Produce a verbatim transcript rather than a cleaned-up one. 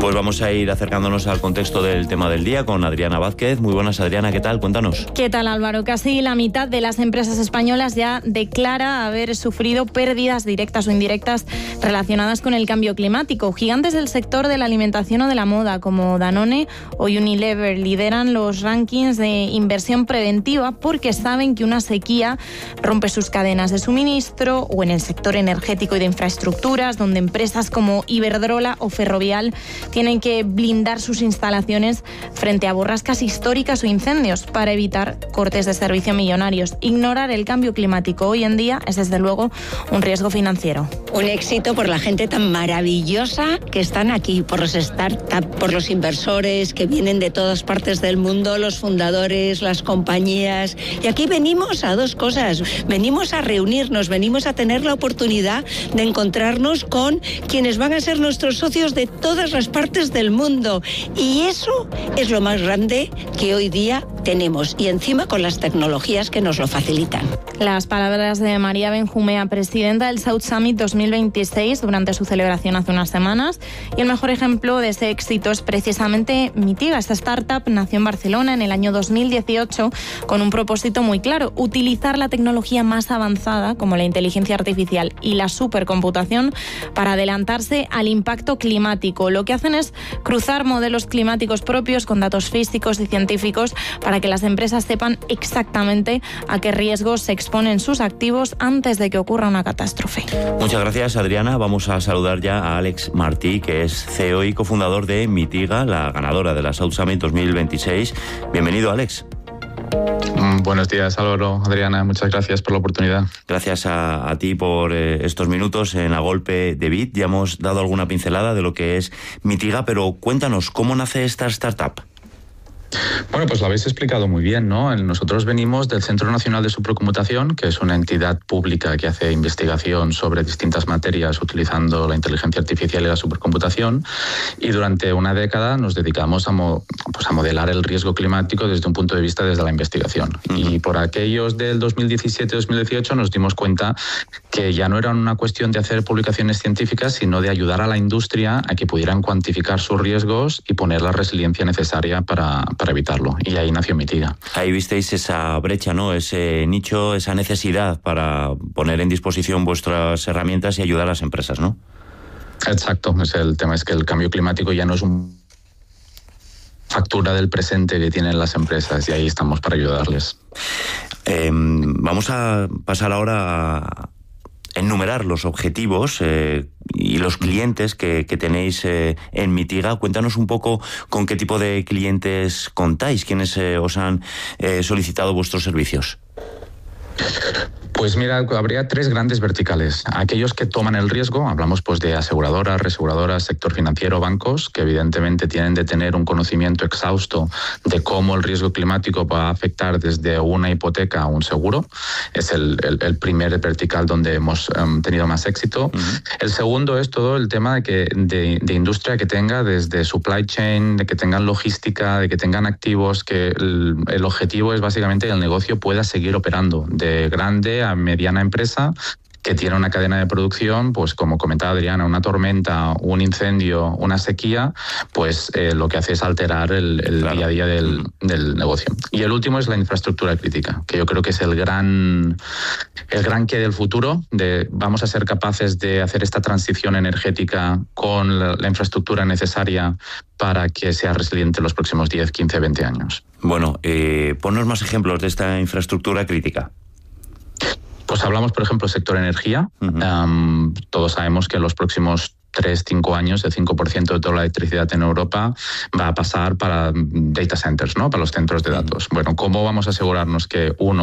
Pues vamos a ir acercándonos al contexto del tema del día con Adriana Vázquez. Muy buenas, Adriana, ¿qué tal? Cuéntanos. ¿Qué tal, Álvaro? Casi la mitad de las empresas españolas ya declara haber sufrido pérdidas directas o indirectas relacionadas con el cambio climático. Gigantes del sector de la alimentación o de la moda, como Danone o Unilever, lideran los rankings de inversión preventiva porque saben que una sequía rompe sus cadenas de suministro, o en el sector energético y de infraestructuras, donde empresas como Iberdrola o Ferrovial tienen que blindar sus instalaciones frente a borrascas históricas o incendios para evitar cortes de servicio millonarios. Ignorar el cambio climático hoy en día es, desde luego, un riesgo financiero. Un éxito por la gente tan maravillosa que están aquí, por los startups, por los inversores que vienen de todas partes del mundo, los fundadores, las compañías. Y aquí venimos a dos cosas. Venimos a reunirnos, venimos a tener la oportunidad de encontrarnos con quienes van a ser nuestros socios de todas las partes del mundo. Y eso es lo más grande que hoy día tenemos, y encima con las tecnologías que nos lo facilitan. Las palabras de María Benjumea, presidenta del South Summit dos mil veintiséis, durante su celebración hace unas semanas. Y el mejor ejemplo de ese éxito es precisamente Mitiga. Esta startup nació en Barcelona en el año dos mil dieciocho con un propósito muy claro: utilizar la tecnología más avanzada, como la inteligencia artificial y la supercomputación, para adelantarse al impacto climático. Lo que hacen es cruzar modelos climáticos propios con datos físicos y científicos para que las empresas sepan exactamente a qué riesgos se exponen sus activos antes de que ocurra una catástrofe. Muchas gracias, Adriana. Vamos a saludar ya a Alex Martí, que es C E O y cofundador de Mitiga, la ganadora de la South Summit dos mil veintiséis. Bienvenido, Alex. Buenos días, Álvaro, Adriana, muchas gracias por la oportunidad. Gracias a, a ti por eh, estos minutos en A Golpe de Bit. Ya hemos dado alguna pincelada de lo que es Mitiga, pero cuéntanos, ¿cómo nace esta startup? Bueno, pues lo habéis explicado muy bien, ¿no? Nosotros venimos del Centro Nacional de Supercomputación, que es una entidad pública que hace investigación sobre distintas materias utilizando la inteligencia artificial y la supercomputación, y durante una década nos dedicamos a, mo- pues a modelar el riesgo climático desde un punto de vista desde la investigación. Uh-huh. Y por aquellos del dos mil diecisiete dos mil dieciocho nos dimos cuenta que ya no era una cuestión de hacer publicaciones científicas, sino de ayudar a la industria a que pudieran cuantificar sus riesgos y poner la resiliencia necesaria para para evitarlo, y ahí nació Mitiga. Ahí visteis esa brecha, ¿no? Ese nicho, esa necesidad para poner en disposición vuestras herramientas y ayudar a las empresas, ¿no? Exacto, es el tema, es que el cambio climático ya no es una factura del presente que tienen las empresas, y ahí estamos para ayudarles. Eh, vamos a pasar ahora a enumerar los objetivos eh, y los clientes que, que tenéis eh, en Mitiga. Cuéntanos un poco con qué tipo de clientes contáis, quiénes eh, os han eh, solicitado vuestros servicios. Pues mira, habría tres grandes verticales. Aquellos que toman el riesgo, hablamos pues de aseguradoras, reaseguradoras, sector financiero, bancos, que evidentemente tienen de tener un conocimiento exhausto de cómo el riesgo climático va a afectar desde una hipoteca a un seguro. Es el, el, el primer vertical donde hemos um, tenido más éxito. Uh-huh. El segundo es todo el tema de, que, de, de industria que tenga, desde supply chain, de que tengan logística, de que tengan activos, que el, el objetivo es básicamente que el negocio pueda seguir operando, de grande a mediana empresa, que tiene una cadena de producción, pues como comentaba Adriana, una tormenta, un incendio, una sequía, pues eh, lo que hace es alterar el, el claro. día a día del, del negocio. Y el último es la infraestructura crítica, que yo creo que es el gran, el gran qué del futuro, de vamos a ser capaces de hacer esta transición energética con la, la infraestructura necesaria para que sea resiliente en los próximos diez, quince, veinte años. Bueno, eh, ponnos más ejemplos de esta infraestructura crítica. Pues hablamos, por ejemplo, sector energía. Uh-huh. Um, todos sabemos que en los próximos tres, cinco años, el cinco por ciento de toda la electricidad en Europa va a pasar para data centers, ¿no? Para los centros de datos. Uh-huh. Bueno, ¿cómo vamos a asegurarnos que, uno,